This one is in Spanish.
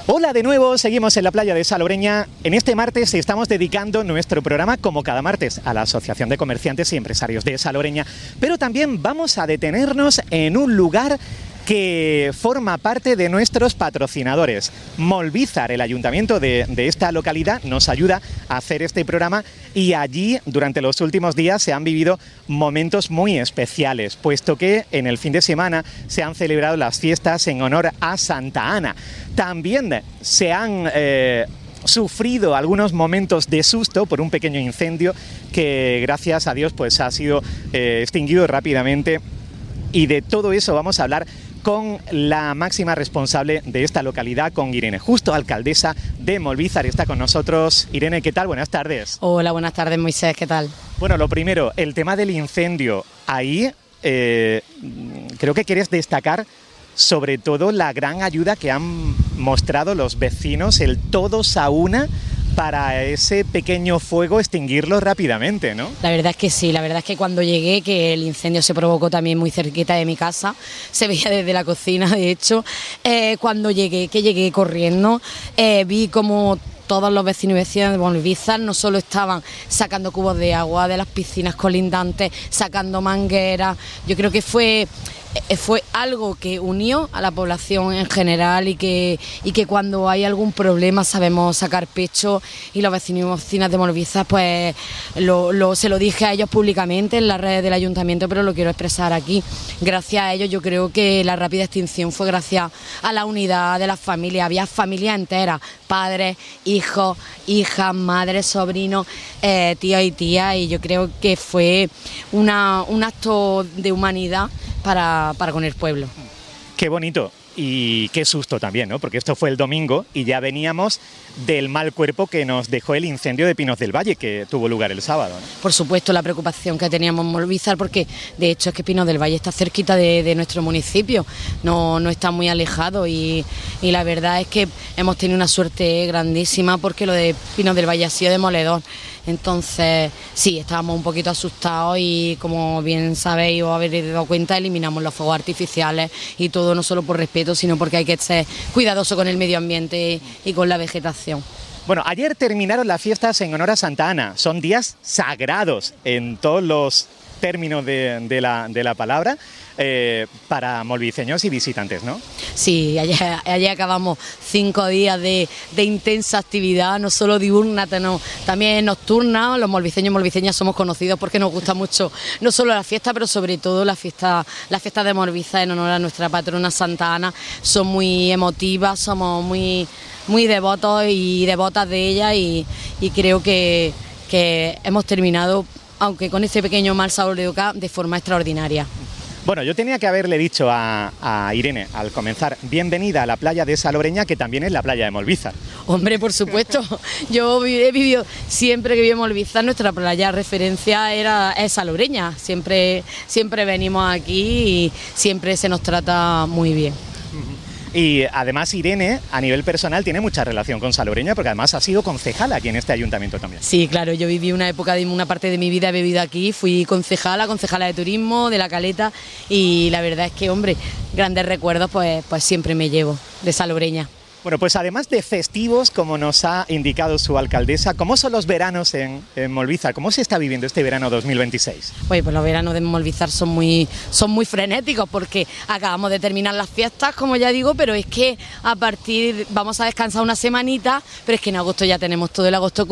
Hola de nuevo, seguimos en la playa de Salobreña. En este martes estamos dedicando nuestro programa, como cada martes, a la Asociación de Comerciantes y Empresarios de Salobreña, pero también vamos a detenernos en un lugar que forma parte de nuestros patrocinadores. Molvízar, el ayuntamiento de esta localidad, nos ayuda a hacer este programa y allí durante los últimos días se han vivido momentos muy especiales, puesto que en el fin de semana se han celebrado las fiestas en honor a Santa Ana. También se han sufrido algunos momentos de susto por un pequeño incendio que gracias a Dios pues ha sido extinguido rápidamente, y de todo eso vamos a hablar con la máxima responsable de esta localidad, con Irene Justo, alcaldesa de Molvízar. Está con nosotros. Irene, ¿qué tal? Buenas tardes. Hola, buenas tardes, Moisés, ¿qué tal? Bueno, lo primero, el tema del incendio. Ahí creo que quieres destacar sobre todo la gran ayuda que han mostrado los vecinos, el todos a una, para ese pequeño fuego extinguirlo rápidamente, ¿no? La verdad es que sí, la verdad es que cuando llegué, que el incendio se provocó también muy cerquita de mi casa, se veía desde la cocina, de hecho, cuando llegué corriendo, vi como todos los vecinos y vecinas de Molvízar no solo estaban sacando cubos de agua de las piscinas colindantes, sacando mangueras. Yo creo que fue algo que unió a la población en general y que cuando hay algún problema sabemos sacar pecho, y los vecinos y vecinas de Molvízar pues se lo dije a ellos públicamente en las redes del ayuntamiento, pero lo quiero expresar aquí. Gracias a ellos yo creo que la rápida extinción fue gracias a la unidad de las familias. Había familias enteras, padres, hijos, hijas, madres, sobrinos, tíos y tías, y yo creo que fue un acto de humanidad para con el pueblo. Qué bonito y qué susto también, ¿no? Porque esto fue el domingo y ya veníamos del mal cuerpo que nos dejó el incendio de Pinos del Valle, que tuvo lugar el sábado, ¿no? Por supuesto, la preocupación que teníamos en Molvízar, porque de hecho es que Pinos del Valle está cerquita de nuestro municipio, no está muy alejado, y la verdad es que hemos tenido una suerte grandísima, porque lo de Pinos del Valle ha sido demoledor. Entonces, sí, estábamos un poquito asustados y, como bien sabéis o habéis dado cuenta, eliminamos los fuegos artificiales, y todo no solo por respeto, sino porque hay que ser cuidadoso con el medio ambiente y con la vegetación. Bueno, ayer terminaron las fiestas en honor a Santa Ana. Son días sagrados en todos los términos de la palabra para molviceños y visitantes, ¿no? Sí, ayer acabamos 5 días de intensa actividad, no solo diurna, también nocturna. Los molviceños y molviceñas somos conocidos porque nos gusta mucho no solo la fiesta, pero sobre todo las fiestas de Molvízar en honor a nuestra patrona Santa Ana. Son muy emotivas, somos muy devotos y devotas de ella, y creo que hemos terminado, aunque con ese pequeño mal sabor de boca, de forma extraordinaria. Bueno, yo tenía que haberle dicho a Irene al comenzar: bienvenida a la playa de Salobreña, que también es la playa de Molvízar. Hombre, por supuesto, yo he vivido, siempre que vivo en Molvízar, nuestra playa referencia es Salobreña. Siempre venimos aquí y siempre se nos trata muy bien. Y además Irene, a nivel personal, tiene mucha relación con Salobreña, porque además ha sido concejala aquí en este ayuntamiento también. Sí, claro, yo viví una parte de mi vida he vivido aquí, fui concejala de turismo, de La Caleta, y la verdad es que, hombre, grandes recuerdos pues siempre me llevo de Salobreña. Bueno, pues además de festivos, como nos ha indicado su alcaldesa, ¿cómo son los veranos en Molvízar? ¿Cómo se está viviendo este verano 2026? Pues los veranos de Molvízar son muy frenéticos, porque acabamos de terminar las fiestas, como ya digo, pero es que vamos a descansar una semanita, pero es que en agosto ya tenemos todo el agosto